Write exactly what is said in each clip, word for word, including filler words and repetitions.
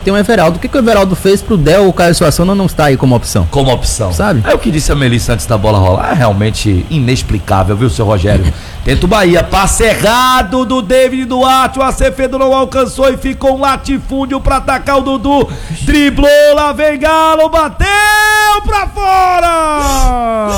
tem o Everaldo. O que, que o Everaldo fez pro Del, o Caio Suassuna não está aí como opção? Como opção. Sabe? É o que disse a Melissa antes da bola rolar. É realmente inexplicável, viu, seu Rogério? Tenta o Bahia. Passe errado do David Duarte. O Acevedo não alcançou e ficou um latifúndio pra atacar o Dudu. Driblou, lá vem Galo, bateu pra fora!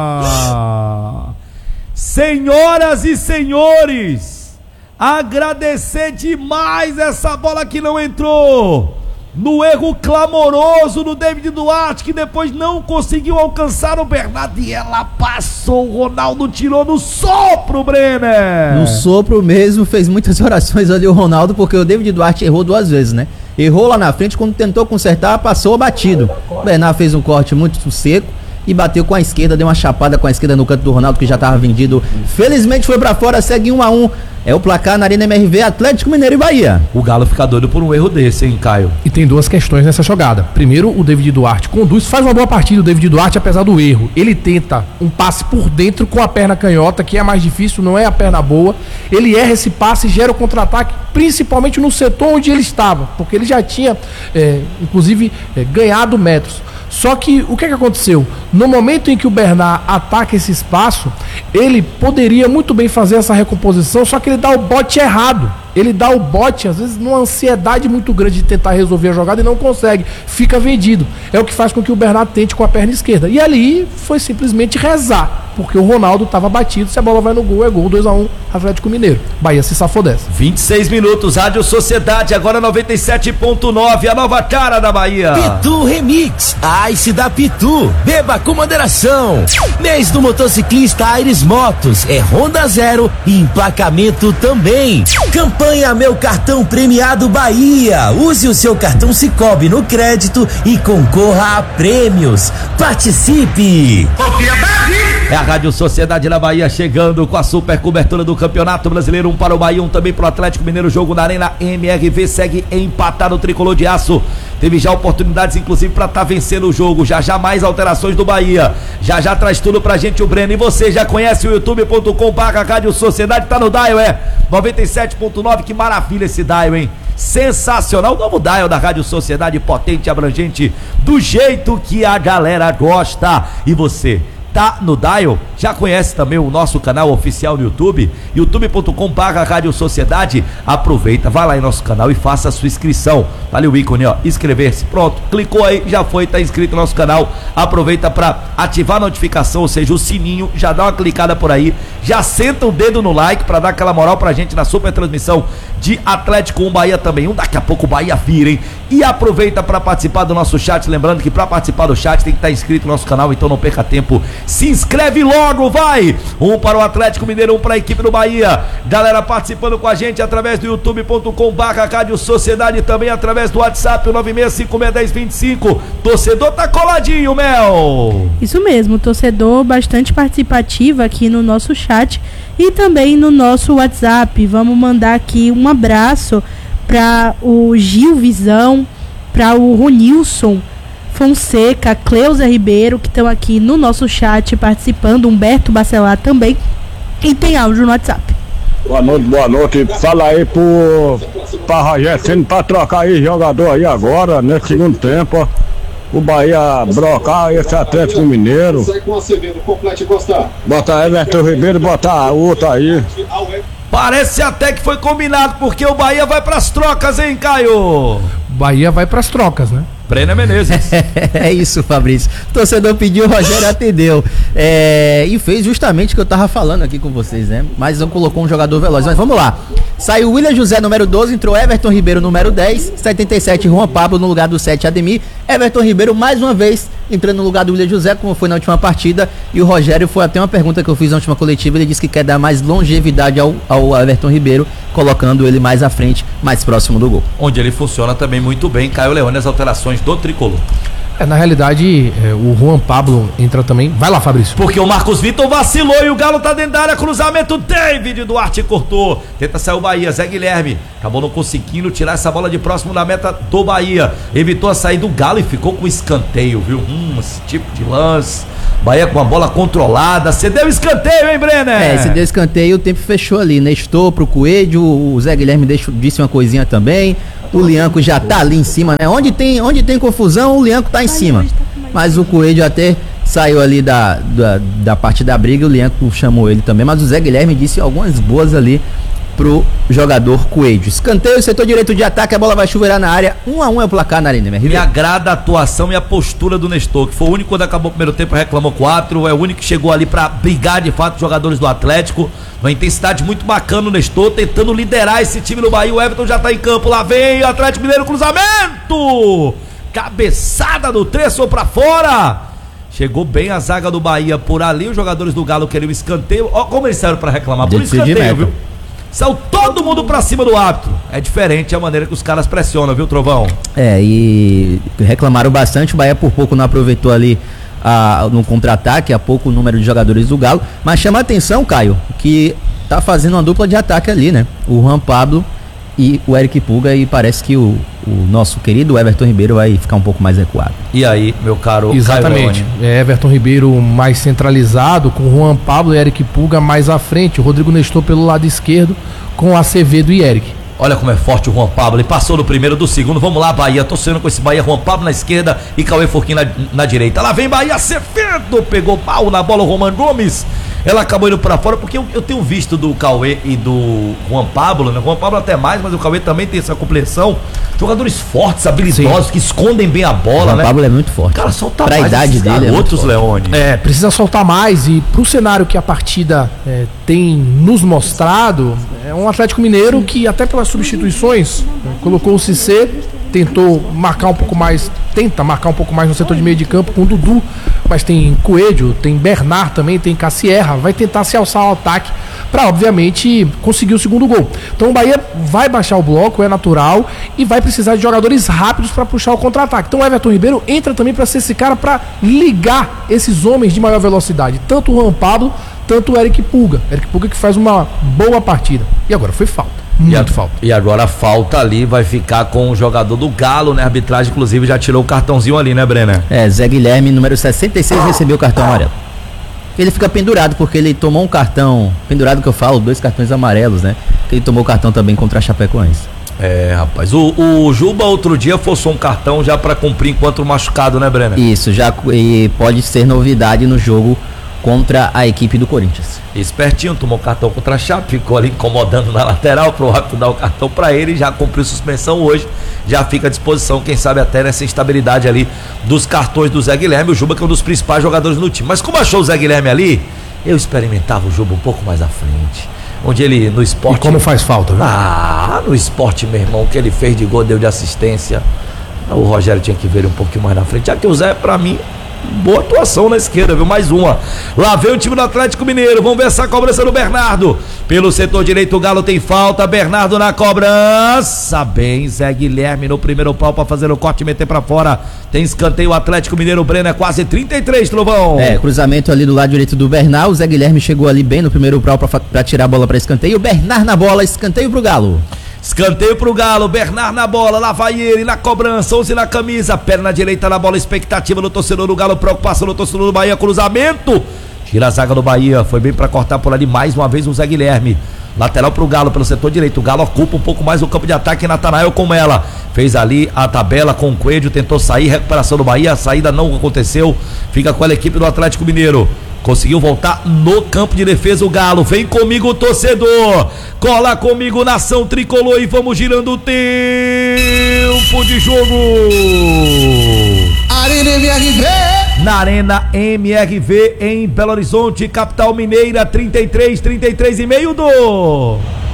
Senhoras e senhores, agradecer demais essa bola que não entrou. No erro clamoroso do David Duarte, que depois não conseguiu alcançar o Bernardo e ela passou. O Ronaldo tirou no sopro, Brenner. No sopro mesmo, fez muitas orações ali o Ronaldo, porque o David Duarte errou duas vezes, né? Errou lá na frente, quando tentou consertar, passou batido. O Bernardo fez um corte muito seco e bateu com a esquerda, deu uma chapada com a esquerda no canto do Ronaldo, que já estava vendido. Felizmente foi pra fora, segue um a um. É o placar na Arena M R V, Atlético Mineiro e Bahia. O Galo fica doido por um erro desse, hein, Caio? E tem duas questões nessa jogada. Primeiro, o David Duarte conduz, faz uma boa partida o David Duarte, apesar do erro. Ele tenta um passe por dentro com a perna canhota, que é mais difícil, não é a perna boa. Ele erra esse passe e gera o contra-ataque, principalmente no setor onde ele estava, porque ele já tinha, é, inclusive, é, ganhado metros. Só que o que, é que aconteceu? No momento em que o Bernard ataca esse espaço, ele poderia muito bem fazer essa recomposição, só que ele dá o bote errado. Ele dá o bote, às vezes, numa ansiedade muito grande de tentar resolver a jogada e não consegue. Fica vendido. É o que faz com que o Bernard tente com a perna esquerda. E ali foi simplesmente rezar, porque o Ronaldo estava batido. Se a bola vai no gol, é gol. dois a um, Atlético Mineiro. Bahia se safou dessa. vinte e seis minutos, Rádio Sociedade, agora noventa e sete ponto nove, a nova cara da Bahia. Pitu Remix, Ice da Pitu. Beba com moderação. Mês do motociclista Aires Motos. É Honda Zero e emplacamento também. Campanha Meu Cartão Premiado Bahia. Use o seu cartão Sicoob no crédito e concorra a prêmios. Participe! É a Rádio Sociedade da Bahia chegando com a super cobertura do Campeonato Brasileiro. Um para o Bahia, um também para o Atlético Mineiro. Jogo na Arena M R V segue empatado o Tricolor de Aço. Teve já oportunidades, inclusive, para estar tá vencendo o jogo. Já já mais alterações do Bahia. Já já traz tudo pra gente o Breno. E você já conhece o youtube ponto com barra Rádio Sociedade? Tá no dial, é noventa e sete ponto nove. Que maravilha esse dial, hein? Sensacional. O novo dial da Rádio Sociedade, potente, abrangente, do jeito que a galera gosta. E você tá no dial? Já conhece também o nosso canal oficial no YouTube? youtube ponto com barra Rádio Sociedade. Aproveita, vai lá em nosso canal e faça a sua inscrição. Tá ali o ícone, ó, inscrever-se. Pronto, clicou aí, já foi, tá inscrito no nosso canal. Aproveita para ativar a notificação, ou seja, o sininho. Já dá uma clicada por aí. Já senta o dedo no like para dar aquela moral pra gente na super transmissão de Atlético um Bahia também. Um daqui a pouco o Bahia vira, hein? E aproveita para participar do nosso chat. Lembrando que para participar do chat tem que estar inscrito no nosso canal, então não perca tempo. Se inscreve logo, vai! Um para o Atlético Mineiro, um para a equipe do Bahia. Galera participando com a gente através do youtube ponto com barra Rádio Sociedade, também através do WhatsApp, o nove seis cinco seis um zero dois cinco. Torcedor tá coladinho, Mel! Isso mesmo, torcedor bastante participativo aqui no nosso chat e também no nosso WhatsApp. Vamos mandar aqui um abraço para o Gil Visão, para o Ronilson Fonseca, Cleusa Ribeiro, que estão aqui no nosso chat participando, Humberto Bacelar também, e tem áudio no WhatsApp. Boa noite, boa noite. Fala aí pro pra Rogério Ceni pra trocar aí jogador aí agora, nesse segundo tempo, ó. O Bahia brocar esse Atlético Mineiro. Botar Everton Ribeiro, botar outro aí. Parece até que foi combinado, porque o Bahia vai pras trocas, hein, Caio? Bahia vai pras trocas, né? Brenner Menezes. É isso, Fabrício. O torcedor pediu, o Rogério atendeu. É, e fez justamente o que eu tava falando aqui com vocês, né? Mas não colocou um jogador veloz. Mas vamos lá. Saiu William José, número doze, entrou Everton Ribeiro, número dez, setenta e sete, Juan Pablo no lugar do sete, Ademir. Everton Ribeiro, mais uma vez, entrando no lugar do William José, como foi na última partida. E o Rogério, foi até uma pergunta que eu fiz na última coletiva, ele disse que quer dar mais longevidade ao, ao Everton Ribeiro, colocando ele mais à frente, mais próximo do gol. Onde ele funciona também muito bem, Caio Leone, as alterações do Tricolor. É, na realidade, é, o Juan Pablo entra também. Vai lá, Fabrício. Porque o Marcos Vitor vacilou e o Galo tá dentro da área. Cruzamento, David Duarte cortou. Tenta sair o Bahia, Zé Guilherme. Acabou não conseguindo tirar essa bola de próximo da meta do Bahia. Evitou a saída do Galo e ficou com escanteio, viu? Hum, esse tipo de lance. Bahia com a bola controlada. Você deu escanteio, hein, Brenner? É, você deu escanteio, o tempo fechou ali. Nestor pro Coelho, o Zé Guilherme deixou, disse uma coisinha também. O Lianco já tá ali em cima, né? Onde tem, onde tem confusão, o Lianco tá em cima. Mas o Coelho até saiu ali da, da, da parte da briga, o Lianco chamou ele também, mas o Zé Guilherme disse algumas boas ali pro jogador Coelho. Escanteio, setor direito de ataque, a bola vai chuveirar na área, um a um é o placar na Arena M R V. Me agrada a atuação e a postura do Nestor, que foi o único quando acabou o primeiro tempo, reclamou quatro, é o único que chegou ali pra brigar de fato os jogadores do Atlético, uma intensidade muito bacana o Nestor, tentando liderar esse time no Bahia. O Everton já tá em campo, lá vem o Atlético Mineiro, cruzamento, cabeçada do trecho pra fora, chegou bem a zaga do Bahia por ali, os jogadores do Galo queriam escanteio, ó como eles saíram pra reclamar, por escanteio, viu? Saiu todo mundo pra cima do árbitro. É diferente a maneira que os caras pressionam, viu, Trovão? É, e reclamaram bastante. O Bahia por pouco não aproveitou ali a, no contra-ataque, a pouco o número de jogadores do Galo. Mas chama a atenção, Caio, que tá fazendo uma dupla de ataque ali, né? O Juan Pablo e o Eric Puga, e parece que o, o nosso querido Everton Ribeiro vai ficar um pouco mais recuado. E aí, meu caro Exatamente, é Everton Ribeiro mais centralizado, com Juan Pablo e Eric Puga mais à frente, o Rodrigo Nestor pelo lado esquerdo, com Acevedo e Eric. Olha como é forte o Juan Pablo, ele passou no primeiro, do segundo, vamos lá Bahia, tô sendo com esse Bahia, Juan Pablo na esquerda e Cauê Forquinho na, na direita, lá vem Bahia, Acevedo, pegou mal na bola o Roman Gomes, ela acabou indo pra fora, porque eu, eu tenho visto do Cauê e do Juan Pablo, né? O Juan Pablo até mais, mas o Cauê também tem essa compreensão. Jogadores fortes, habilidosos, Sim. que escondem bem a bola, o Juan né? O Pablo é muito forte. Cara, solta pra mais a idade dele é outros, Leone. É, precisa soltar mais, e pro cenário que a partida é, tem nos mostrado, é um Atlético Mineiro que até pelas substituições, né, colocou o Cissé, tentou marcar um pouco mais, tenta marcar um pouco mais no setor de meio de campo com o Dudu, mas tem Coelho, tem Bernard também, tem Cassierra, vai tentar se alçar ao ataque para obviamente conseguir o segundo gol. Então o Bahia vai baixar o bloco, é natural, e vai precisar de jogadores rápidos para puxar o contra-ataque. Então o Everton Ribeiro entra também para ser esse cara para ligar esses homens de maior velocidade, tanto o Juan Pablo, tanto o Eric Puga. Eric Puga que faz uma boa partida. E agora foi falta. Muito e a, falta. E agora a falta ali vai ficar com o jogador do Galo, né? A arbitragem, inclusive, já tirou o cartãozinho ali, né, Brenner? É, Zé Guilherme, número sessenta e seis, recebeu o cartão amarelo. Ele fica pendurado, porque ele tomou um cartão, pendurado que eu falo, dois cartões amarelos, né? Ele tomou o cartão também contra a Chapecoense. É, rapaz, o, o Juba outro dia forçou um cartão já pra cumprir enquanto machucado, né, Brenner? Isso, já e pode ser novidade no jogo contra a equipe do Corinthians. Espertinho, tomou cartão contra a Chape, ficou ali incomodando na lateral pro árbitro dar o cartão pra ele, já cumpriu suspensão hoje, já fica à disposição, quem sabe até nessa instabilidade ali dos cartões do Zé Guilherme, o Juba que é um dos principais jogadores no time. Mas como achou o Zé Guilherme ali, eu experimentava o Juba um pouco mais à frente, onde ele no esporte... E como faz falta, viu? Ah, no esporte, meu irmão, o que ele fez de gol, deu de assistência, o Rogério tinha que ver ele um pouquinho mais na frente, já que o Zé, pra mim, boa atuação na esquerda, viu? Mais uma. Lá vem o time do Atlético Mineiro. Vamos ver essa cobrança do Bernardo. Pelo setor direito, o Galo tem falta. Bernardo na cobrança. Bem, Zé Guilherme no primeiro pau pra fazer o corte e meter pra fora. Tem escanteio o Atlético Mineiro. Breno é quase trinta e três, Trovão. É, cruzamento ali do lado direito do Bernard. O Zé Guilherme chegou ali bem no primeiro pau pra, pra tirar a bola pra escanteio. O Bernard na bola, escanteio pro Galo. Escanteio pro Galo, Bernard na bola, lá vai ele na cobrança, onze na camisa, perna direita na bola, expectativa do torcedor do Galo, preocupação do torcedor do Bahia, cruzamento, tira a zaga do Bahia, foi bem pra cortar por ali mais uma vez o Zé Guilherme, lateral pro Galo pelo setor direito, o Galo ocupa um pouco mais o campo de ataque, Natanael com ela, fez ali a tabela com o Coelho, tentou sair, recuperação do Bahia, a saída não aconteceu, fica com a equipe do Atlético Mineiro. Conseguiu voltar no campo de defesa o Galo. Vem comigo, torcedor. Cola comigo, nação tricolor. E vamos girando o tempo de jogo. Arena M R V. Na Arena M R V em Belo Horizonte, capital mineira. trinta e três, trinta e três e meio do...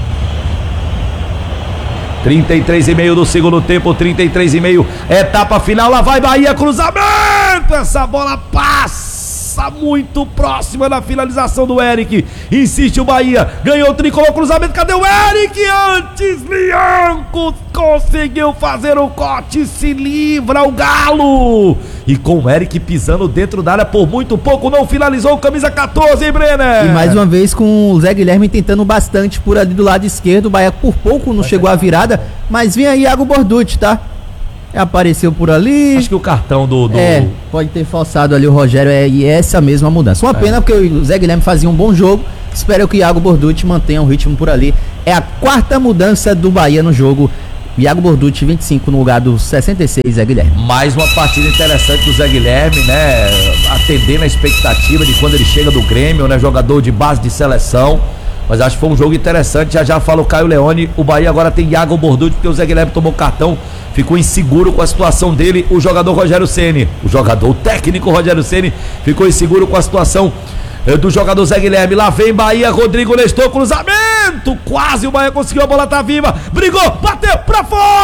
trinta e três e meio do segundo tempo, trinta e três e meio, etapa final, lá vai Bahia, cruzamento, essa bola passa muito próxima da finalização do Eric, insiste o Bahia, ganhou o tricolor, cruzamento, cadê o Eric? Antes Lianco conseguiu fazer o corte, se livra o Galo, e com o Eric pisando dentro da área por muito pouco, não finalizou o camisa catorze, hein, Brenner? E mais uma vez com o Zé Guilherme tentando bastante por ali do lado esquerdo, o Bahia por pouco não chegou à virada, mas vem aí Iago Borducci, tá? Apareceu por ali. Acho que o cartão do... do... É, pode ter falsado ali o Rogério, é, e essa mesma mudança. Uma é. pena, porque o Zé Guilherme fazia um bom jogo, espero que o Iago Borducci mantenha o ritmo por ali. É a quarta mudança do Bahia no jogo Iago Borducci, vinte e cinco no lugar do sessenta e seis, Zé Guilherme. Mais uma partida interessante do Zé Guilherme, né? Atendendo a expectativa de quando ele chega do Grêmio, né? Jogador de base de seleção. Mas acho que foi um jogo interessante. Já já fala o Caio Leone. O Bahia agora tem Iago Borducci, porque o Zé Guilherme tomou cartão, ficou inseguro com a situação dele. O jogador Rogério Ceni, o jogador, o técnico Rogério Ceni, ficou inseguro com a situação do jogador Zé Guilherme. Lá vem Bahia, Rodrigo Nestor, cruzamento, quase o Bahia conseguiu, a bola tá viva, brigou, bateu pra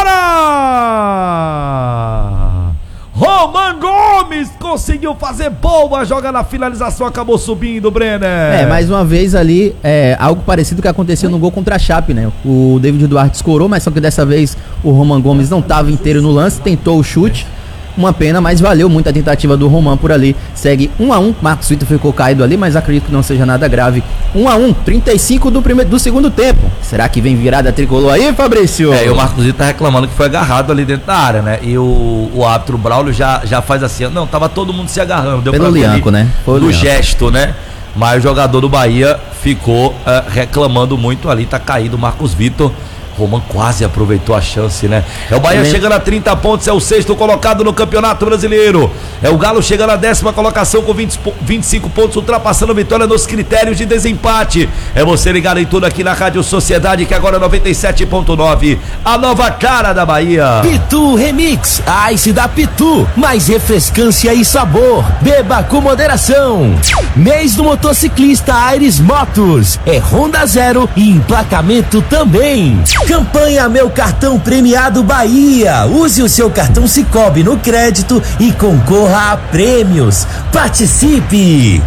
fora. Roman Gomes conseguiu fazer boa, joga na finalização, acabou subindo, Brenner. É, mais uma vez ali, é, algo parecido que aconteceu no gol contra a Chape, né? O David Duarte escorou, mas só que dessa vez o Roman Gomes não estava inteiro no lance, tentou o chute. Uma pena, mas valeu muito a tentativa do Roman por ali. Segue um a um, Marcos Vitor ficou caído ali, mas acredito que não seja nada grave. um a um, trinta e cinco do, primeiro, do segundo tempo. Será que vem virada tricolor aí, Fabrício? É, e o Marcos Vitor tá reclamando que foi agarrado ali dentro da área, né? E o, o árbitro Braulio já, já faz assim, não, tava todo mundo se agarrando. Deu Pelo pra ver Lianco, ali, né? Foi do Lianco. gesto, né? Mas o jogador do Bahia ficou uh, reclamando muito ali, tá caído o Marcos Vitor. Roman quase aproveitou a chance, né? É o Bahia chegando a trinta pontos, é o sexto colocado no Campeonato Brasileiro. É o Galo chegando à décima colocação com vinte, vinte e cinco pontos, ultrapassando a vitória nos critérios de desempate. É você ligado em tudo aqui na Rádio Sociedade, que agora é noventa e sete ponto nove, a nova cara da Bahia. Pitu Remix, Ice da Pitu, mais refrescância e sabor. Beba com moderação. Mês do motociclista Aires Motos, é Honda Zero e emplacamento também. Campanha Meu Cartão Premiado Bahia. Use o seu cartão Sicoob no crédito e concorra a prêmios. Participe!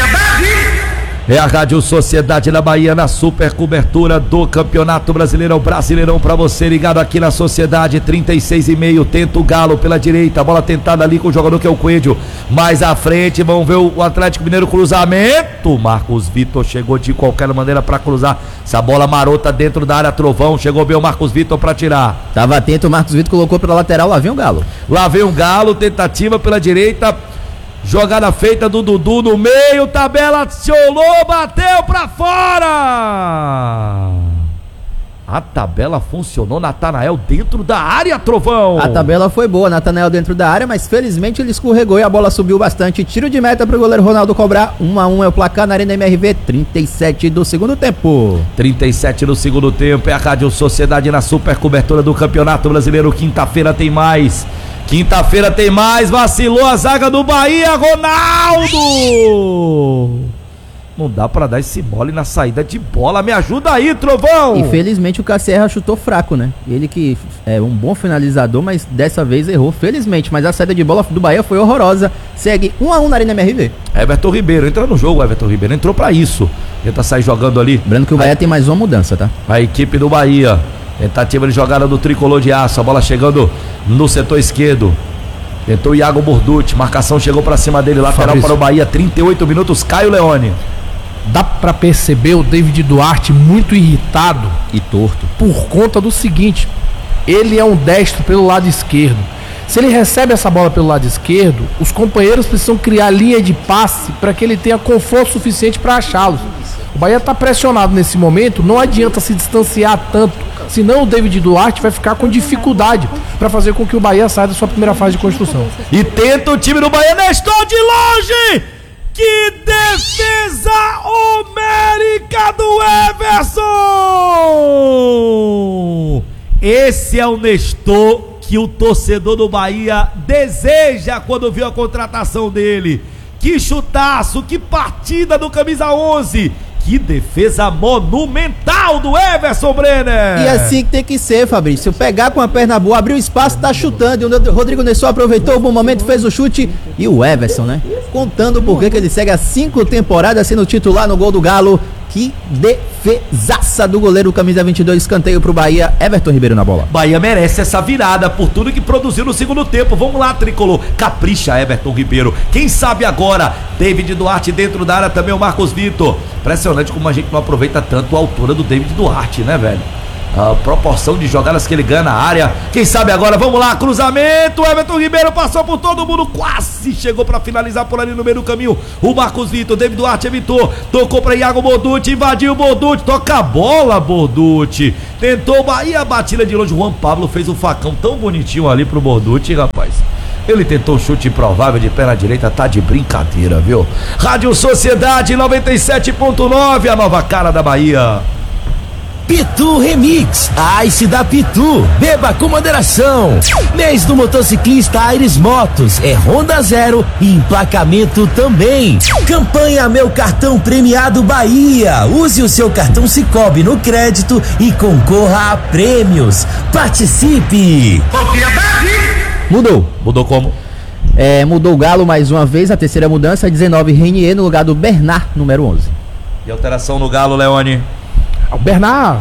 É a Rádio Sociedade da Bahia na super cobertura do Campeonato Brasileiro, o Brasileirão pra você ligado aqui na Sociedade. Trinta e seis e meio, tenta o Galo pela direita, bola tentada ali com o jogador que é o Coelho. Mais à frente, vamos ver o Atlético Mineiro, cruzamento. Marcos Vitor chegou de qualquer maneira pra cruzar essa bola marota dentro da área, Trovão, chegou bem o Marcos Vitor pra tirar. Tava atento, o Marcos Vitor colocou pela lateral, lá vem o Galo. Lá vem o Galo, tentativa pela direita. Jogada feita do Dudu no meio, tabela acionou, bateu pra fora. A tabela funcionou, Natanael dentro da área, Trovão. A tabela foi boa, Natanael dentro da área, mas felizmente ele escorregou e a bola subiu bastante. Tiro de meta pro goleiro Ronaldo cobrar. um a um é o placar na Arena M R V, trinta e sete do segundo tempo. trinta e sete do segundo tempo, é a Rádio Sociedade na super cobertura do Campeonato Brasileiro. Quinta-feira tem mais. Quinta-feira tem mais, vacilou a zaga do Bahia, Ronaldo! Não dá pra dar esse mole na saída de bola, me ajuda aí, Trovão! Infelizmente o Casserra chutou fraco, né? Ele que é um bom finalizador, mas dessa vez errou, felizmente. Mas a saída de bola do Bahia foi horrorosa. Segue um a um na Arena M R V. Everton Ribeiro, entra no jogo, Everton Ribeiro, entrou pra isso. Tenta sair jogando ali. Lembrando que o Bahia a... tem mais uma mudança, tá? A equipe do Bahia. Tentativa de jogada do tricolor de aço, a bola chegando no setor esquerdo. Tentou o Iago Borducci, marcação chegou pra cima dele, lateral Fabrício. Para o Bahia, trinta e oito minutos, Caio Leone. Dá pra perceber o David Duarte muito irritado e torto por conta do seguinte: ele é um destro pelo lado esquerdo. Se ele recebe essa bola pelo lado esquerdo, os companheiros precisam criar linha de passe para que ele tenha conforto suficiente para achá-los. O Bahia está pressionado nesse momento, não adianta se distanciar tanto, senão o David Duarte vai ficar com dificuldade para fazer com que o Bahia saia da sua primeira fase de construção. E tenta o time do Bahia, Nestor de longe! Que defesa homérica do Everson! Esse é o Nestor que o torcedor do Bahia deseja quando viu a contratação dele. Que chutaço, que partida do camisa onze. Que defesa monumental do Everson, Brenner. E assim que tem que ser, Fabrício. Pegar com a perna boa, abrir o espaço, tá chutando. E o Rodrigo Nestor aproveitou o bom momento, fez o chute. E o Everson, né? Contando por que ele segue há cinco temporadas sendo titular no gol do Galo. Que defesaça do goleiro camisa vinte e dois, escanteio pro Bahia, Everton Ribeiro na bola. Bahia merece essa virada por tudo que produziu no segundo tempo. Vamos lá, tricolor, capricha Everton Ribeiro. Quem sabe agora, David Duarte dentro da área, também o Marcos Vitor. Impressionante como a gente não aproveita tanto a altura do David Duarte, né, velho? a proporção de jogadas que ele ganha na área. Quem sabe agora, vamos lá, cruzamento, Everton Ribeiro passou por todo mundo, quase chegou pra finalizar por ali no meio do caminho, o Marcos Vitor, David Duarte evitou, tocou pra Iago Borducci, invadiu o Borducci, toca a bola, Borducci, tentou Bahia, batida de longe, Juan Pablo fez um facão tão bonitinho ali pro Borducci, rapaz. Ele tentou um chute improvável de perna direita, tá de brincadeira, viu? Rádio Sociedade noventa e sete ponto nove, a nova cara da Bahia. Pitu Remix, a Ice da Pitu, beba com moderação. Mês do motociclista Aires Motos, é Honda Zero e emplacamento também. Campanha Meu Cartão Premiado Bahia, use o seu cartão Sicoob no crédito e concorra a prêmios. Participe! Mudou. Mudou como? É, mudou o Galo mais uma vez, a terceira mudança, dezenove Renier no lugar do Bernard, número onze. E alteração no Galo, Leone? O Bernard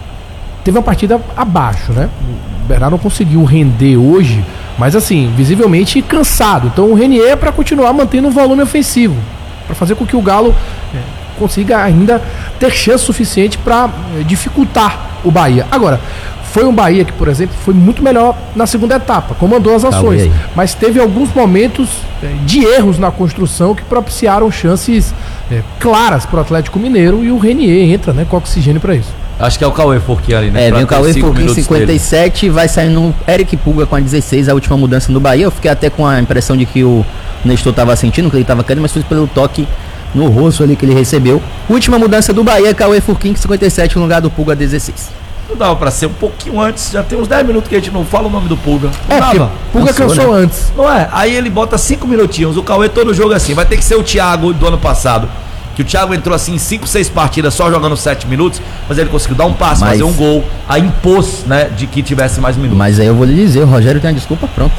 teve uma partida abaixo, né? O Bernard não conseguiu render hoje, mas assim, visivelmente cansado. Então o Renier é para continuar mantendo um volume ofensivo, para fazer com que o Galo é, consiga ainda ter chance suficiente para é, dificultar o Bahia. Agora, foi um Bahia que, por exemplo, foi muito melhor na segunda etapa, comandou as ações, tá, mas teve alguns momentos é, de erros na construção que propiciaram chances é, claras para o Atlético Mineiro, e o Renier entra, né, com oxigênio para isso. Acho que é o Cauê Forquinha ali, né? É, vem o Cauê Forquinha em cinquenta e sete, vai saindo o Eric Pulga com a dezesseis, a última mudança no Bahia. Eu fiquei até com a impressão de que o Nestor estava sentindo, que ele estava querendo, mas foi pelo toque no rosto ali que ele recebeu. Última mudança do Bahia, Cauê Forquinha cinquenta e sete no lugar do Pulga dezesseis. Não dava pra ser um pouquinho antes, já tem uns dez minutos que a gente não fala o nome do Pulga. Não é, dava. Pulga cansou, cansou né? antes. Não é? Aí ele bota cinco minutinhos, o Cauê todo jogo assim, vai ter que ser o Thiago do ano passado, que o Thiago entrou assim em cinco, seis partidas só jogando sete minutos, mas ele conseguiu dar um passe, mas, fazer um gol, aí impôs, né, de que tivesse mais minutos. Mas aí eu vou lhe dizer, o Rogério tem a desculpa pronta.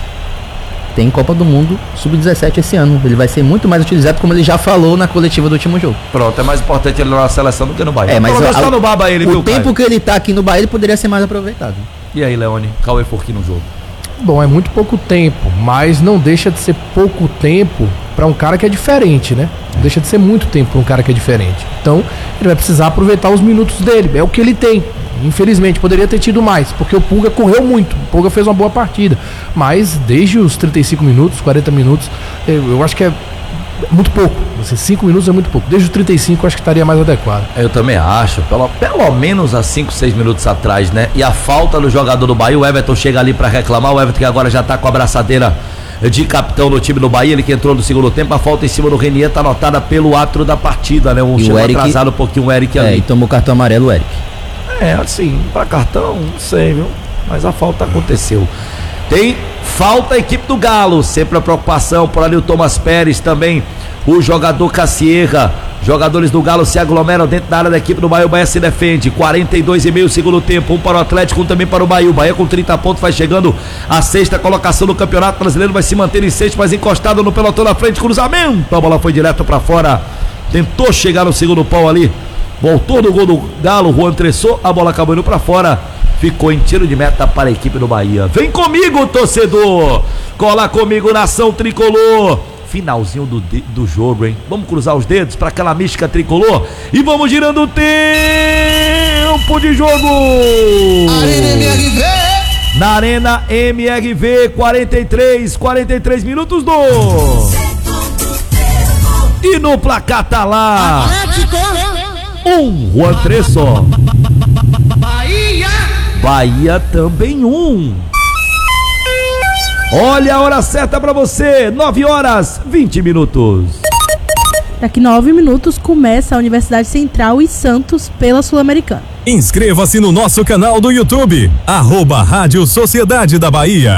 Tem Copa do Mundo sub dezessete esse ano. Ele vai ser muito mais utilizado, como ele já falou na coletiva do último jogo. Pronto, é mais importante ele na seleção do que no Bahia. É, mas Pelo menos a, tá no Baba ele, o viu, tempo Caio? que ele tá aqui no Bahia, ele poderia ser mais aproveitado. E aí, Leone, Cauê Forquinha no jogo? Bom, é muito pouco tempo, mas não deixa de ser pouco tempo para um cara que é diferente, né? Não deixa de ser muito tempo para um cara que é diferente. Então, ele vai precisar aproveitar os minutos dele, é o que ele tem. Infelizmente, poderia ter tido mais, porque o Pulga correu muito, o Pulga fez uma boa partida, mas desde os trinta e cinco minutos, quarenta minutos, eu, eu acho que é muito pouco. Assim, cinco minutos é muito pouco. Desde os trinta e cinco eu acho que estaria mais adequado. Eu também acho, pelo, pelo menos há cinco, seis minutos atrás, né? E a falta do jogador do Bahia, o Everton chega ali pra reclamar, o Everton que agora já tá com a braçadeira de capitão do time do Bahia, ele que entrou no segundo tempo, a falta em cima do Renier tá anotada pelo árbitro da partida, né? Um chegou atrasado um pouquinho o Eric ali. É, e tomou cartão amarelo o Eric. É, assim, pra cartão, não sei, viu? Mas a falta aconteceu. Tem falta a equipe do Galo, sempre a preocupação, por ali o Thomas Pérez também, o jogador Cassierra. Jogadores do Galo se aglomeram dentro da área da equipe do Bahia, o Bahia se defende, quarenta e dois e meio segundo tempo, um para o Atlético, um também para o Bahia. O Bahia com trinta pontos vai chegando à sexta colocação do Campeonato Brasileiro, vai se manter em sexto, mas encostado no pelotão da frente, cruzamento, a bola foi direto para fora, tentou chegar no segundo pau ali, voltou no gol do Galo, Juan Tressou, a bola acabou indo pra fora, ficou em tiro de meta para a equipe do Bahia. Vem comigo, torcedor, cola comigo, nação tricolor. Finalzinho do, do jogo, hein? Vamos cruzar os dedos para aquela mística tricolor e vamos girando o tempo de jogo. Arena M R V. Na Arena M R V, quarenta e três, quarenta e três minutos do. E no placar tá lá. Um, Juan Tressó. Bahia. Bahia também um. Olha a hora certa pra você, nove horas, vinte minutos. Daqui nove minutos começa a Universidade Central e Santos pela Sul-Americana. Inscreva-se no nosso canal do YouTube, arroba Rádio Sociedade da Bahia.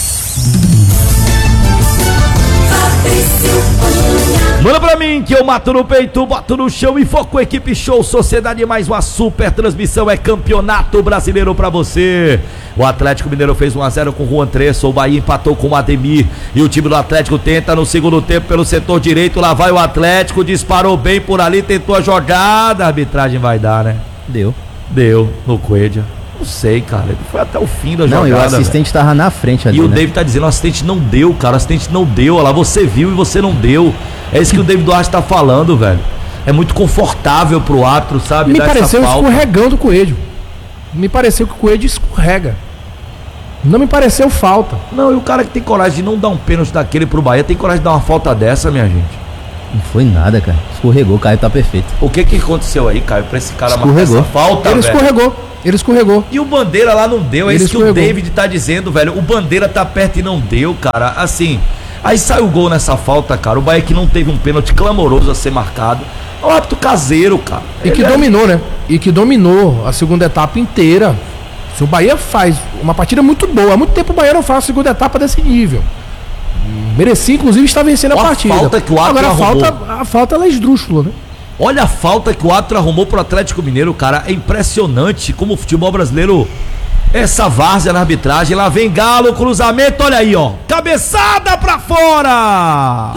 Manda pra mim que eu mato no peito, boto no chão e foco. Equipe Show Sociedade, mais uma super transmissão, é Campeonato Brasileiro pra você. O Atlético Mineiro fez um a zero com o Juan Tressou, o Bahia empatou com o Ademir e o time do Atlético tenta no segundo tempo pelo setor direito, lá vai o Atlético, disparou bem por ali, tentou a jogada, a arbitragem vai dar, né? Deu. Deu no Coelho. Não sei, cara, ele foi até o fim da não, jogada. Não, e o assistente véio. tava na frente ali, E o né? David tá dizendo, o assistente não deu, cara, o assistente não deu, olha lá, você viu e você não deu. É isso que o David Duarte tá falando, velho. É muito confortável pro árbitro, sabe? Me pareceu escorregando o Coelho. me pareceu que o Coelho escorrega. Não me pareceu falta. Não, e o cara que tem coragem de não dar um pênalti daquele pro Bahia, tem coragem de dar uma falta dessa, minha gente? Não foi nada, cara. Escorregou, o Caio tá perfeito. O que que aconteceu aí, Caio, pra esse cara marcar essa falta, Ele velho? escorregou, ele escorregou. E o Bandeira lá não deu, é Ele isso que escorregou. o David tá dizendo, velho. O Bandeira tá perto e não deu, cara. Assim, aí sai o gol nessa falta, cara. O Bahia que não teve um pênalti clamoroso a ser marcado. É um hábito caseiro, cara. E que Ele é- dominou, né? E que dominou a segunda etapa inteira. Se o Bahia faz uma partida muito boa, há muito tempo o Bahia não faz a segunda etapa desse nível. Merecia, inclusive, estar vencendo a Olha a partida. falta que o árbitro Agora a arrumou. falta, a falta ela é esdrúxula, né? Olha a falta que o árbitro arrumou pro Atlético Mineiro, cara. É impressionante como o futebol brasileiro, essa várzea na arbitragem. Lá vem Galo, cruzamento, olha aí, ó. Cabeçada pra fora!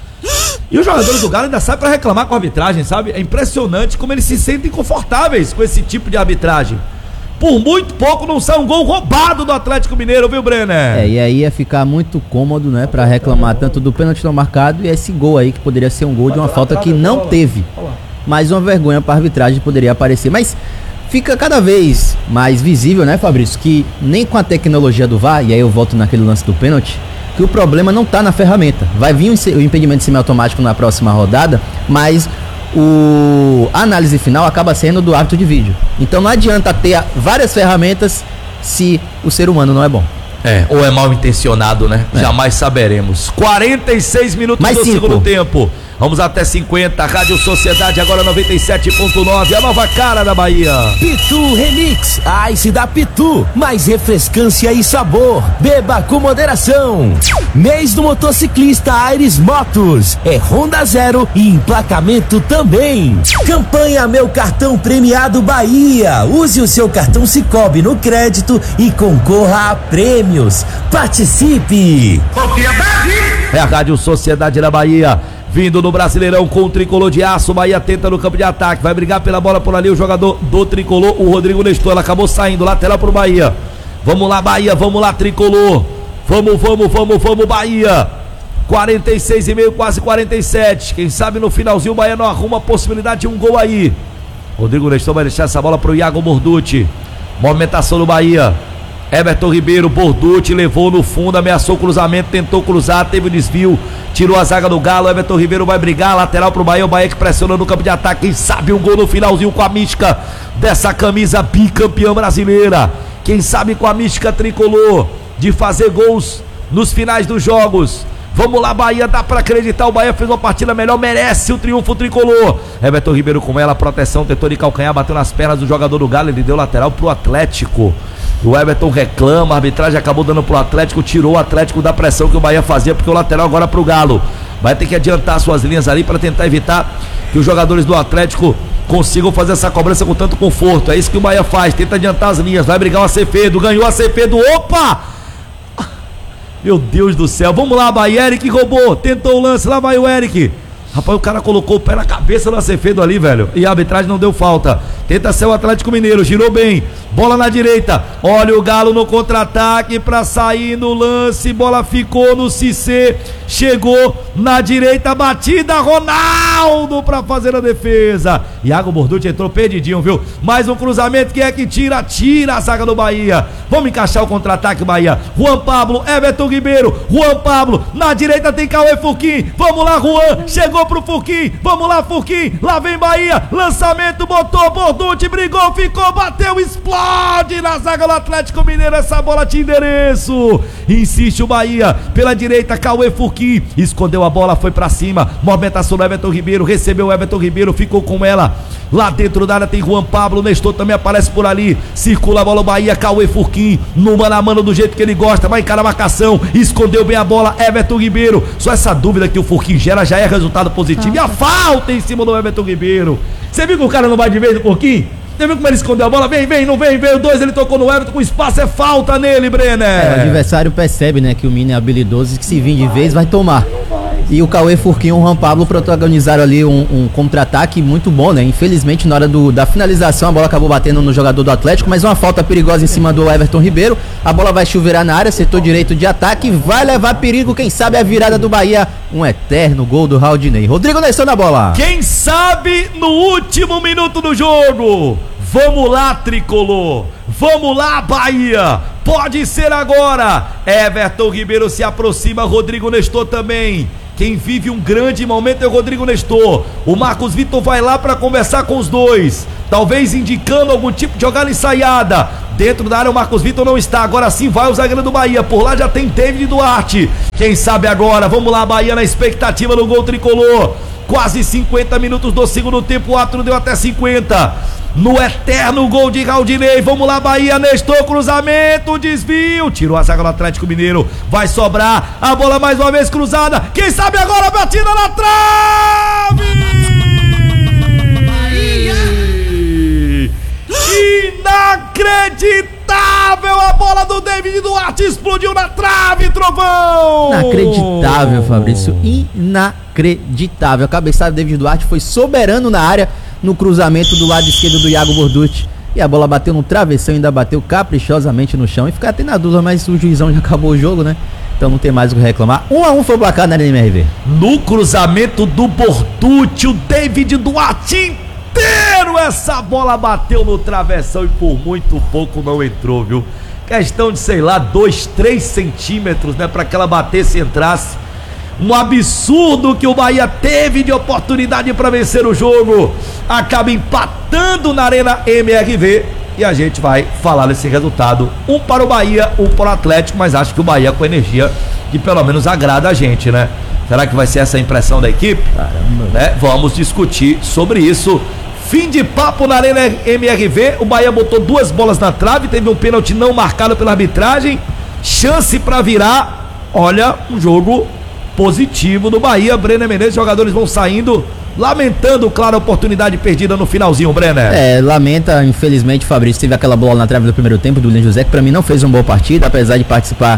E os jogadores do Galo ainda saem pra reclamar com a arbitragem, sabe? É impressionante como eles se sentem confortáveis com esse tipo de arbitragem. Por muito pouco não sai um gol roubado do Atlético Mineiro, viu, Brenner? É, e aí ia ficar muito cômodo, né, pra reclamar tanto do pênalti não marcado e esse gol aí que poderia ser um gol de uma falta que não teve. Mais uma vergonha pra arbitragem poderia aparecer, mas fica cada vez mais visível, né, Fabrício, que nem com a tecnologia do V A R, e aí eu volto naquele lance do pênalti, que o problema não tá na ferramenta. Vai vir o impedimento semiautomático na próxima rodada, mas o, a análise final acaba sendo do árbitro de vídeo. Então não adianta ter várias ferramentas se o ser humano não é bom. É, ou é mal intencionado, né? É. Jamais saberemos. quarenta e seis minutos Mais do cinco. segundo tempo. Vamos até cinquenta. Rádio Sociedade agora noventa e sete ponto nove. A nova cara da Bahia. Pitu Remix, Ice da Pitu, mais refrescância e sabor. Beba com moderação. Mês do motociclista Aires Motos, é Honda Zero e emplacamento também. Campanha Meu Cartão Premiado Bahia. Use o seu cartão Sicoob no crédito e concorra a prêmios. Participe. É a Rádio Sociedade da Bahia. Vindo no Brasileirão com o tricolor de aço. Bahia tenta no campo de ataque. Vai brigar pela bola por ali o jogador do tricolor, o Rodrigo Nestor. Ela acabou saindo. Lateral pro Bahia. Vamos lá, Bahia. Vamos lá, tricolor. Vamos, vamos, vamos, vamos, Bahia. quarenta e seis e meio, quase quarenta e sete. Quem sabe no finalzinho o Bahia não arruma a possibilidade de um gol aí. Rodrigo Nestor vai deixar essa bola pro Iago Borducci. Movimentação do Bahia. Everton Ribeiro, Borducci levou no fundo, ameaçou o cruzamento, tentou cruzar, teve o desvio, tirou a zaga do Galo. Everton Ribeiro vai brigar, lateral pro Bahia, o Bahia que pressiona no campo de ataque. Quem sabe um gol no finalzinho com a mística dessa camisa bicampeã brasileira. Quem sabe com a mística tricolor de fazer gols nos finais dos jogos. Vamos lá, Bahia, dá pra acreditar, o Bahia fez uma partida melhor, merece o triunfo tricolor. Everton Ribeiro com ela, proteção, tentou de calcanhar, bateu nas pernas do jogador do Galo, ele deu lateral pro Atlético. O Everton reclama, a arbitragem acabou dando pro Atlético, tirou o Atlético da pressão que o Bahia fazia, porque o lateral agora pro Galo. Vai ter que adiantar suas linhas ali para tentar evitar que os jogadores do Atlético consigam fazer essa cobrança com tanto conforto. É isso que o Bahia faz, tenta adiantar as linhas, vai brigar o Acevedo, ganhou o Acevedo, opa! Meu Deus do céu, vamos lá, Bahia, Eric roubou, tentou o lance, lá vai o Eric. Rapaz, o cara colocou o pé na cabeça do Acevedo ali, velho, e a arbitragem não deu falta. Tenta ser o Atlético Mineiro, girou bem, bola na direita, olha o Galo no contra-ataque pra sair no lance, bola ficou no Cissé, chegou na direita, batida, Ronaldo pra fazer a defesa. Iago Borducci entrou perdidinho, viu? Mais um cruzamento, quem é que tira? Tira a zaga do Bahia. Vamos encaixar o contra-ataque, Bahia. Juan Pablo, Everton Ribeiro, Juan Pablo, na direita tem Cauê Furquim, vamos lá, Juan, chegou pro Furquim, vamos lá, Furquim, lá vem Bahia, lançamento, botou, Borducci, brigou, ficou, bateu, explode na zaga do Atlético Mineiro, essa bola tinha endereço. Insiste o Bahia, pela direita, Cauê Furquim, escondeu a bola, foi pra cima, movimentação do Everton Ribeiro, recebeu o Everton Ribeiro, ficou com ela, lá dentro da área tem Juan Pablo, Nestor também aparece por ali, circula a bola o Bahia, Cauê Furquim, no mano a mano do jeito que ele gosta, vai encarar a marcação, escondeu bem a bola, Everton Ribeiro, só essa dúvida que o Furquim gera já é resultado positivo, e a falta em cima do Everton Ribeiro. Você viu que o cara não vai de vez no Furquim? Você viu como ele escondeu a bola? Vem, vem, não vem, veio dois, ele tocou no Everton, com espaço, é falta nele, Brenner. É, o adversário percebe, né, que o Mini é habilidoso e que se vir de vez vai tomar. E o Cauê Furquim e o Juan Pablo protagonizaram ali um, um contra-ataque muito bom, né? Infelizmente, na hora do, da finalização, a bola acabou batendo no jogador do Atlético, mas uma falta perigosa em cima do Everton Ribeiro. A bola vai chuveirar na área, setor direito de ataque, vai levar perigo, quem sabe a virada do Bahia, um eterno gol do Raudinei. Rodrigo Nestor na bola. Quem sabe no último minuto do jogo. Vamos lá, tricolor. Vamos lá, Bahia! Pode ser agora! Everton Ribeiro se aproxima, Rodrigo Nestor também. Quem vive um grande momento é o Rodrigo Nestor. O Marcos Vitor vai lá para conversar com os dois, talvez indicando algum tipo de jogada ensaiada. Dentro da área o Marcos Vitor não está. Agora sim vai o zagueiro do Bahia. Por lá já tem David Duarte. Quem sabe agora? Vamos lá, Bahia na expectativa do gol tricolor. Quase cinquenta minutos do segundo tempo. O árbitro deu até cinquenta. No eterno gol de Raudinei. Vamos lá, Bahia. Nestor, cruzamento, desvio. Tirou a zaga do Atlético Mineiro. Vai sobrar. A bola mais uma vez cruzada. Quem sabe agora? Batida na trave. Bahia. Inacreditável. A bola do David Duarte explodiu na trave, Trovão. Inacreditável, Fabrício. Inacreditável. A cabeçada do David Duarte foi soberano na área, no cruzamento do lado esquerdo do Iago Borducci. E a bola bateu no travessão, ainda bateu caprichosamente no chão. E fica até na dúvida, mas o juizão já acabou o jogo, né? Então não tem mais o que reclamar. Um a um foi o placar na M R V. No cruzamento do Borducci, o David Duarte inteiro, essa bola bateu no travessão e por muito pouco não entrou, viu? Questão de, sei lá, dois, três centímetros, né? Pra que ela batesse e entrasse. Um absurdo que o Bahia teve de oportunidade para vencer o jogo. Acaba empatando na Arena M R V. E a gente vai falar desse resultado. Um para o Bahia, um para o Atlético. Mas acho que o Bahia com energia que pelo menos agrada a gente, né? Será que vai ser essa a impressão da equipe? Caramba. Né? Vamos discutir sobre isso. Fim de papo na Arena M R V. O Bahia botou duas bolas na trave. Teve um pênalti não marcado pela arbitragem. Chance para virar. Olha, um jogo positivo do Bahia. Brenner Menezes, jogadores vão saindo, lamentando, claro, a oportunidade perdida no finalzinho, Brenner. É, lamenta, infelizmente, Fabrício, teve aquela bola na trave do primeiro tempo do William José, que pra mim não fez uma boa partida, apesar de participar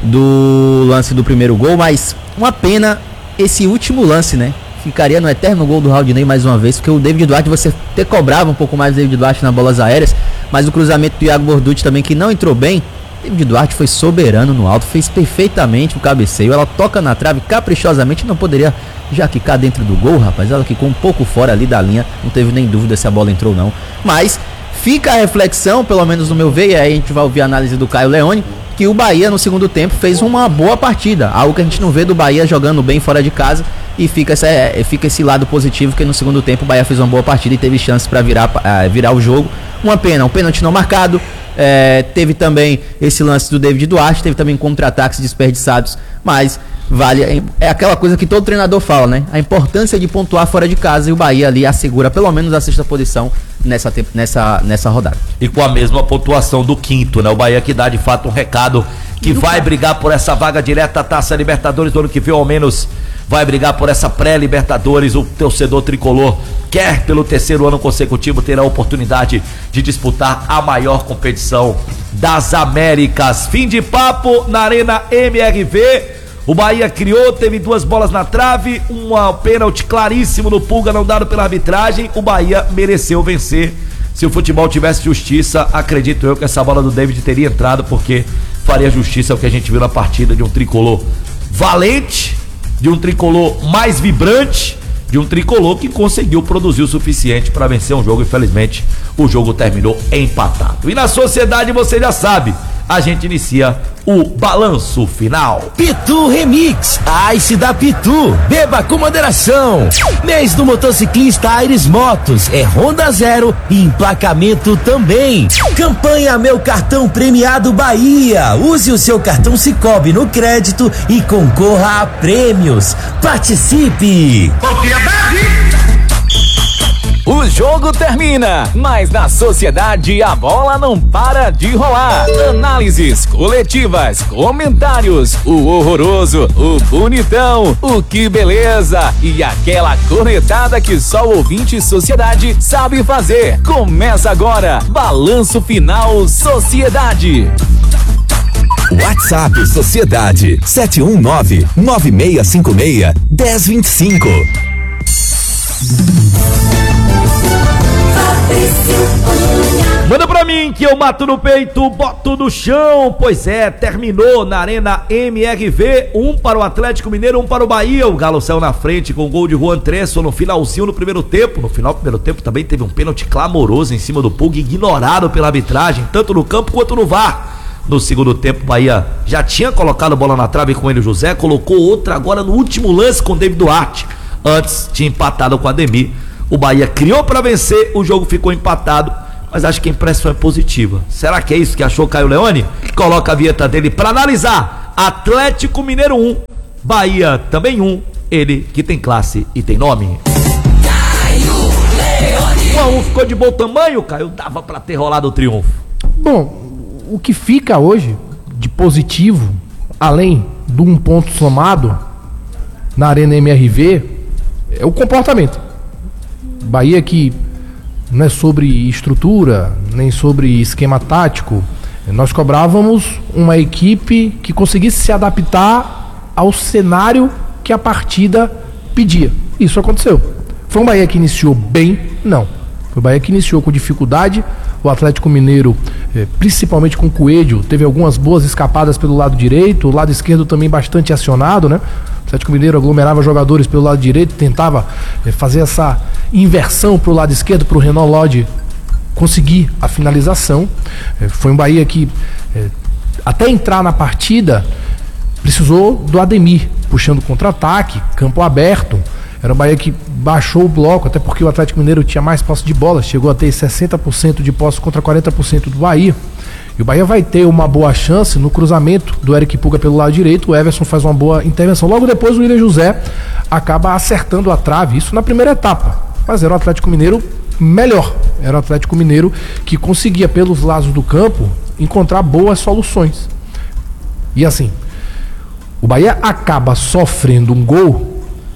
do lance do primeiro gol, mas uma pena esse último lance, né? Ficaria no eterno gol do Raudinei mais uma vez, porque o David Duarte, você até cobrava um pouco mais do David Duarte nas bolas aéreas, mas o cruzamento do Iago Borducci também, que não entrou bem. David Duarte foi soberano no alto, fez perfeitamente o cabeceio, ela toca na trave caprichosamente, não poderia já quicar dentro do gol, rapaz, ela quicou um pouco fora ali da linha, não teve nem dúvida se a bola entrou ou não, mas fica a reflexão, pelo menos no meu ver, e aí a gente vai ouvir a análise do Caio Leone, que o Bahia no segundo tempo fez uma boa partida, algo que a gente não vê do Bahia jogando bem fora de casa, e fica esse, fica esse lado positivo, que no segundo tempo o Bahia fez uma boa partida e teve chance para virar, uh, virar o jogo. Uma pena, um pênalti não marcado. É, teve também esse lance do David Duarte, teve também contra-ataques desperdiçados, mas vale, é, é aquela coisa que todo treinador fala, né? A importância de pontuar fora de casa, e o Bahia ali assegura pelo menos a sexta posição nessa, nessa, nessa rodada. E com a mesma pontuação do quinto, né? O Bahia que dá de fato um recado que vai brigar por essa vaga direta à Taça Libertadores do ano que vem, ao menos vai brigar por essa pré-Libertadores. O torcedor tricolor quer pelo terceiro ano consecutivo ter a oportunidade de disputar a maior competição das Américas. Fim de papo na Arena M R V. O Bahia criou, teve duas bolas na trave, um pênalti claríssimo no Pulga, não dado pela arbitragem. O Bahia mereceu vencer. Se o futebol tivesse justiça, acredito eu que essa bola do David teria entrado, porque faria justiça ao que a gente viu na partida, de um tricolor valente, de um tricolor mais vibrante, de um tricolor que conseguiu produzir o suficiente para vencer um jogo. Infelizmente, o jogo terminou empatado. E na Sociedade, você já sabe, a gente inicia o balanço final. Pitu Remix, Ice da Pitu, beba com moderação. Mês do motociclista Aires Motos, é Honda Zero e emplacamento também. Campanha Meu Cartão Premiado Bahia, use o seu cartão Cicobi no crédito e concorra a prêmios. Participe! O jogo termina, mas na Sociedade a bola não para de rolar. Análises coletivas, comentários, o horroroso, o bonitão, o que beleza e aquela cornetada que só o ouvinte Sociedade sabe fazer. Começa agora, Balanço Final Sociedade. WhatsApp Sociedade sete um nove, nove seis cinco seis, um zero dois cinco. Fabrício Cunha. Manda pra mim que eu mato no peito, boto no chão. Pois é, terminou na Arena M R V, um para o Atlético Mineiro, um para o Bahia. O Galo saiu na frente com o gol de Juan Tresso no finalzinho do primeiro tempo. No final do primeiro tempo também teve um pênalti clamoroso em cima do Pug, ignorado pela arbitragem, tanto no campo quanto no V A R. No segundo tempo, o Bahia já tinha colocado bola na trave com ele, José, colocou outra agora no último lance com o David Duarte. Antes tinha empatado com o Ademir. O Bahia criou para vencer, o jogo ficou empatado, mas acho que a impressão é positiva. Será que é isso que achou o Caio Leone? Coloca a vinheta dele para analisar. Atlético Mineiro um, Bahia também um, ele que tem classe e tem nome. Caio Leone. um a um ficou de bom tamanho, Caio, dava para ter rolado o triunfo. Bom, o que fica hoje de positivo, além de um ponto somado na Arena M R V, é o comportamento. Bahia que não é sobre estrutura, nem sobre esquema tático. Nós cobrávamos uma equipe que conseguisse se adaptar ao cenário que a partida pedia. Isso aconteceu. Foi um Bahia que iniciou bem? Não. Foi um Bahia que iniciou com dificuldade. O Atlético Mineiro, principalmente com o Coelho, teve algumas boas escapadas pelo lado direito, o lado esquerdo também bastante acionado, né? O Atlético Mineiro aglomerava jogadores pelo lado direito, tentava fazer essa inversão para o lado esquerdo, para o Renan Lodge conseguir a finalização. Foi um Bahia que, até entrar na partida, precisou do Ademir, puxando contra-ataque, campo aberto. Era um Bahia que baixou o bloco, até porque o Atlético Mineiro tinha mais posse de bola, chegou a ter sessenta por cento de posse contra quarenta por cento do Bahia. E o Bahia vai ter uma boa chance no cruzamento do Eric Puga pelo lado direito. O Everson faz uma boa intervenção. Logo depois o William José acaba acertando a trave, isso na primeira etapa. Mas era o Atlético Mineiro melhor. Era o Atlético Mineiro que conseguia, pelos lados do campo, encontrar boas soluções. E assim, o Bahia acaba sofrendo um gol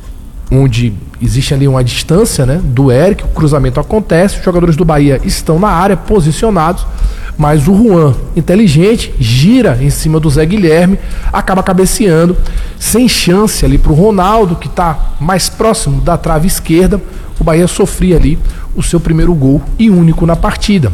onde existe ali uma distância, né, do Eric, o cruzamento acontece, os jogadores do Bahia estão na área, posicionados, mas o Juan, inteligente, gira em cima do Zé Guilherme, acaba cabeceando, sem chance ali pro Ronaldo, que está mais próximo da trave esquerda. O Bahia sofria ali o seu primeiro gol e único na partida.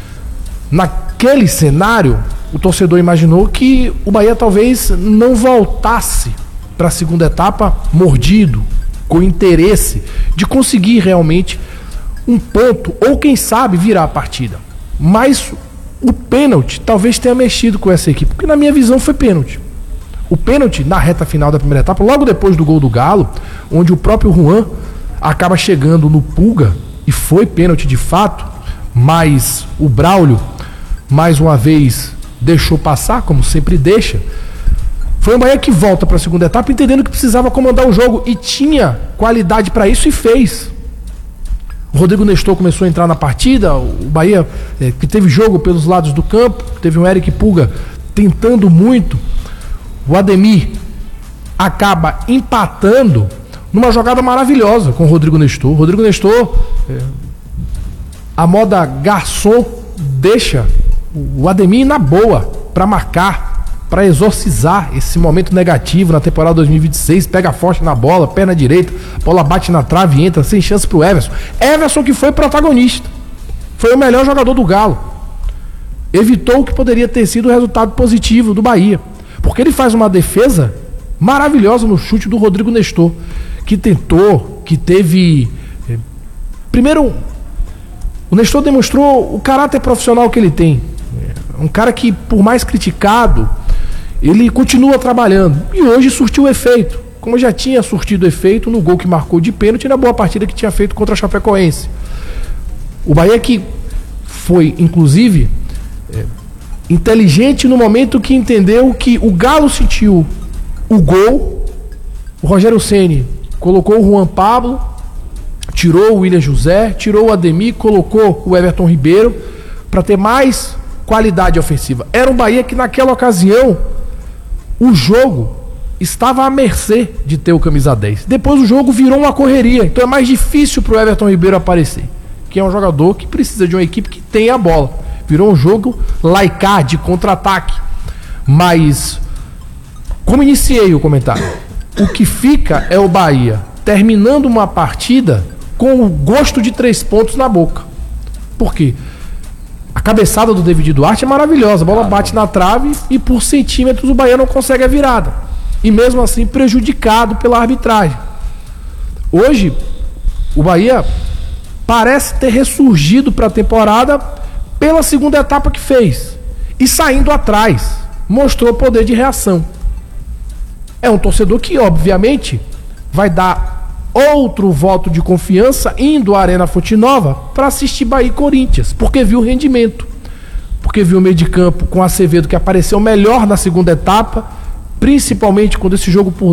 Naquele cenário, o torcedor imaginou que o Bahia talvez não voltasse para a segunda etapa mordido, com interesse de conseguir realmente um ponto, ou quem sabe virar a partida. Mas o pênalti talvez tenha mexido com essa equipe, porque na minha visão foi pênalti. O pênalti na reta final da primeira etapa, logo depois do gol do Galo, onde o próprio Juan acaba chegando no Puga, e foi pênalti de fato, mas o Braulio, mais uma vez, deixou passar, como sempre deixa. Foi um Bahia que volta para a segunda etapa entendendo que precisava comandar o jogo e tinha qualidade para isso e fez. O Rodrigo Nestor começou a entrar na partida, o Bahia é, que teve jogo pelos lados do campo, teve um Eric Puga tentando muito, o Ademir acaba empatando numa jogada maravilhosa com o Rodrigo Nestor. O Rodrigo Nestor, é, a moda garçom, deixa o Ademir na boa para marcar, para exorcizar esse momento negativo na temporada dois mil e vinte e seis, pega forte na bola, perna direita, bola bate na trave e entra, sem chance pro Everson. Everson que foi protagonista, foi o melhor jogador do Galo, evitou o que poderia ter sido o resultado positivo do Bahia, porque ele faz uma defesa maravilhosa no chute do Rodrigo Nestor, que tentou, que teve... Primeiro, o Nestor demonstrou o caráter profissional que ele tem, um cara que, por mais criticado, ele continua trabalhando e hoje surtiu efeito, como já tinha surtido efeito no gol que marcou de pênalti e na boa partida que tinha feito contra a Chapecoense. O Bahia que foi, inclusive, é, inteligente no momento que entendeu que o Galo sentiu o gol, o Rogério Ceni colocou o Juan Pablo, tirou o William José, tirou o Ademir, colocou o Everton Ribeiro para ter mais qualidade ofensiva. Era um Bahia que naquela ocasião o jogo estava à mercê de ter o camisa dez. Depois o jogo virou uma correria, então é mais difícil para o Everton Ribeiro aparecer, que é um jogador que precisa de uma equipe que tenha a bola. Virou um jogo laicá, de contra-ataque. Mas, como iniciei o comentário, o que fica é o Bahia terminando uma partida com o gosto de três pontos na boca. Por quê? A cabeçada do David Duarte é maravilhosa. A bola bate na trave e por centímetros o Bahia não consegue a virada. E mesmo assim prejudicado pela arbitragem. Hoje, o Bahia parece ter ressurgido para a temporada pela segunda etapa que fez. E saindo atrás, mostrou poder de reação. É um torcedor que, obviamente, vai dar outro voto de confiança indo à Arena Fonte Nova para assistir Bahia e Corinthians, porque viu o rendimento, porque viu o meio de campo com Acevedo, que apareceu melhor na segunda etapa, principalmente quando esse jogo por